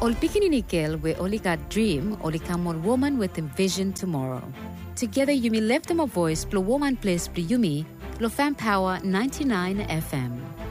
Ol pikininikil we only got dream, only come on woman with a vision tomorrow. Together Yumi left them a voice, Plo woman place Plo Yumi, Lo Fam Power 99 FM.